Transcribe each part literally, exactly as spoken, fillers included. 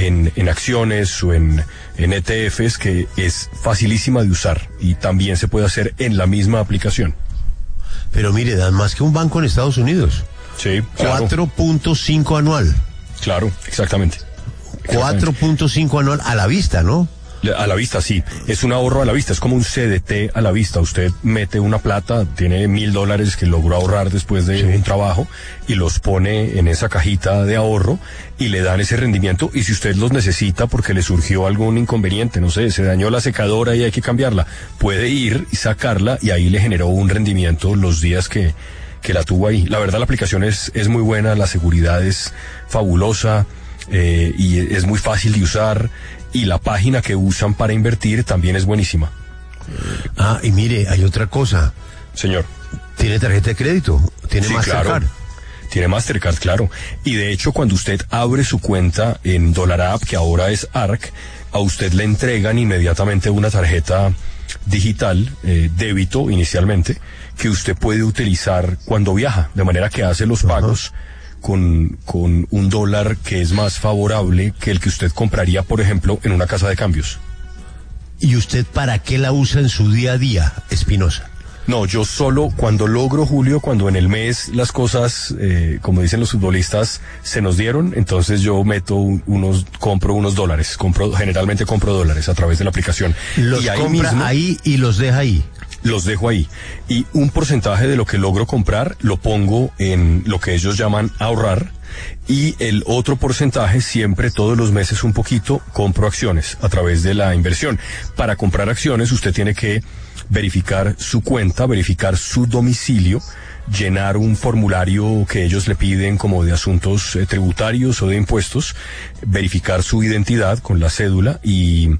en, en acciones o en, en E T Fs, que es facilísima de usar y también se puede hacer en la misma aplicación. Pero mire, dan más que un banco en Estados Unidos. Sí, claro. cuatro punto cinco anual. Claro, exactamente. cuatro punto cinco anual a la vista, ¿no? A la vista, sí. Es un ahorro a la vista, es como un C D T a la vista. Usted mete una plata, tiene mil dólares que logró ahorrar después de sí. un trabajo y los pone en esa cajita de ahorro y le dan ese rendimiento. Y si usted los necesita porque le surgió algún inconveniente, no sé, se dañó la secadora y hay que cambiarla, puede ir y sacarla y ahí le generó un rendimiento los días que, que la tuvo ahí. La verdad, la aplicación es, es muy buena, la seguridad es fabulosa eh, y es muy fácil de usar. Y la página que usan para invertir también es buenísima. Ah, y mire, hay otra cosa. Señor. ¿Tiene tarjeta de crédito? ¿Tiene sí, Mastercard? Claro. Tiene Mastercard, claro. Y de hecho, cuando usted abre su cuenta en DolarApp, que ahora es A R C, a usted le entregan inmediatamente una tarjeta digital, eh, débito inicialmente, que usted puede utilizar cuando viaja, de manera que hace los pagos uh-huh. Con, con un dólar que es más favorable que el que usted compraría, por ejemplo, en una casa de cambios. ¿Y usted para qué la usa en su día a día, Espinosa? No, yo solo cuando logro, Julio, cuando en el mes las cosas, eh, como dicen los futbolistas, se nos dieron, entonces yo meto unos, compro unos dólares, compro, generalmente compro dólares a través de la aplicación. Los y ahí compra mismo, ahí y los deja ahí. Los dejo ahí. Y un porcentaje de lo que logro comprar lo pongo en lo que ellos llaman ahorrar. Y el otro porcentaje, siempre todos los meses un poquito, compro acciones a través de la inversión. Para comprar acciones usted tiene que verificar su cuenta, verificar su domicilio, llenar un formulario que ellos le piden como de asuntos eh, tributarios o de impuestos, verificar su identidad con la cédula y,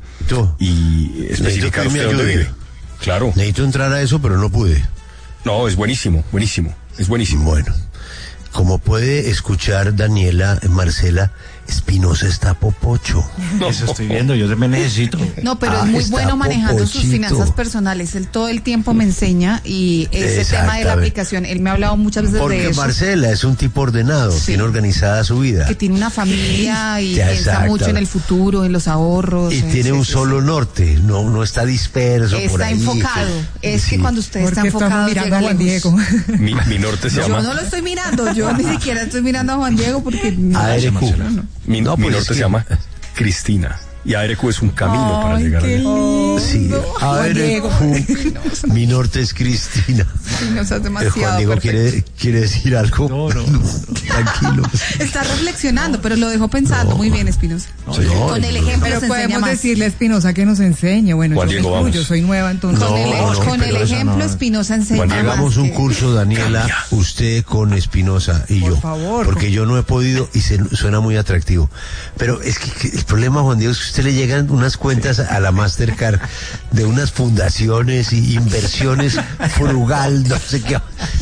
y especificar usted dónde vive. Claro. Necesito entrar a eso, pero no pude. No, es buenísimo, buenísimo, es buenísimo. Bueno, como puede escuchar Daniela, Marcela, Espinosa está popocho. No. Eso estoy viendo, yo me necesito. No, pero ah, es muy bueno manejando popochito. sus finanzas personales. Él todo el tiempo me enseña y ese tema de la aplicación, él me ha hablado muchas veces Porque de eso. Porque Marcela es un tipo ordenado, sí. Tiene organizada su vida. Que tiene una familia y ya, piensa mucho en el futuro, en los ahorros. Y en, tiene sí, un sí, solo sí. norte, no no está disperso está por ahí. Está enfocado. Que, es sí. que cuando usted está enfocado mirando a Juan Diego. Mi, mi norte se yo llama... Yo no lo estoy mirando, yo ni siquiera estoy mirando a Juan Diego porque... A R Q. No. Mi, no, mi pues norte es que... se llama Cristina. Y A R Q es un camino Ay, para llegar qué allá. lindo. Sí, A R Q. Mi norte es Cristina. Sí, no seas demasiado Juan Diego quiere, quiere decir algo. No, no, no, no. Tranquilo. Está reflexionando, pero lo dejó pensando. No, muy bien, Espinosa. No, sí, no, con el ejemplo pero se podemos más. decirle a Espinosa que nos enseñe. Bueno, Juan yo, Diego, me vamos. yo soy nueva, entonces. Con no, el, no, con el ejemplo, Espinosa enseña más. Hagamos un que... curso, Daniela, Cambia. Usted con Espinosa y Por yo. favor. Porque yo no he podido y se, suena muy atractivo. Pero es que, que el problema, Juan Diego, es que a usted le llegan unas cuentas a la Mastercard de unas fundaciones y inversiones frugal, no sé qué.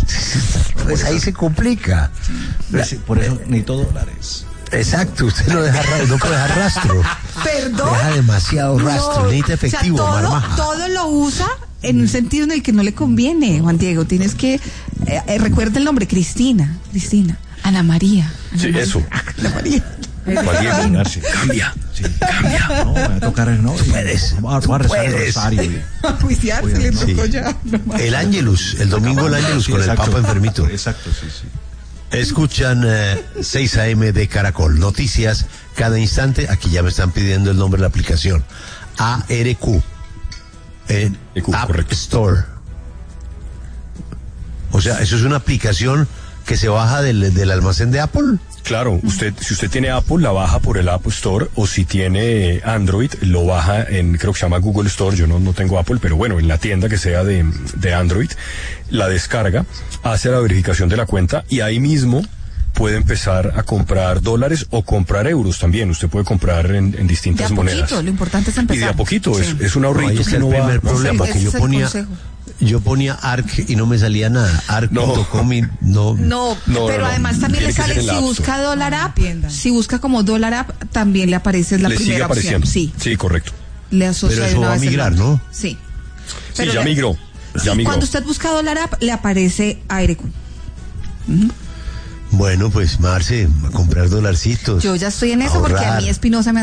Pues ahí se complica. Por eso necesito dólares. Exacto, usted no deja no puede dejar rastro. Perdón. Deja demasiado rastro, no, necesita efectivo, o sea, todo, marmaja. todo lo usa en un sentido en el que no le conviene, Juan Diego. Tienes que eh, eh, recuerda el nombre, Cristina, Cristina, Ana María. Ana Sí, María, eso. Ana María. Juan Diego, cambia. Sí, cambia. No, me va a tocar, no. Tú puedes. Vamos a, a rezar el puedes. rosario. Y... A juiciarse le tocó Sí. ya. No, El Ángelus, el domingo el Ángelus Sí, con exacto. el Papa enfermito. Exacto, sí, sí. Escuchan eh, seis a eme de Caracol, noticias cada instante. Aquí ya me están pidiendo el nombre de la aplicación. A R Q. En E Q, App correcto. Store. O sea, eso es una aplicación que se baja del, del almacén de Apple. Claro, usted, si usted tiene Apple, la baja por el App Store, o si tiene Android, lo baja en, creo que se llama Google Store. Yo no, no tengo Apple, pero bueno, en la tienda que sea de, de Android, la descarga, hace la verificación de la cuenta y ahí mismo puede empezar a comprar dólares o comprar euros también. Usted puede comprar en, en distintas de a monedas. poquito, lo importante es empezar. Y de a poquito, Sí. es, es un No, ahí ahorrito está que el no primer va, no problema, sé. que ese yo es el ponía, consejo. yo ponía A R C y no me salía nada. A R C punto com y no. No, No, pero no, no. además también Tiene le que sale, ser en la si App busca Store. dólar app, Entiendan. si busca como dólar app, también le aparece la Le sigue primera opción. apareciendo. Sí, Sí, correcto. le asocia Pero de eso una va a vez el migrar, nombre. ¿no? Sí. Sí, Pero ya le- migró. sí, Ya migró. cuando usted busca dólar app, le aparece A R Q. Ujú. Bueno, pues Marce, a comprar dolarcitos. Yo ya estoy en eso porque a ahorrar. mí Espinosa me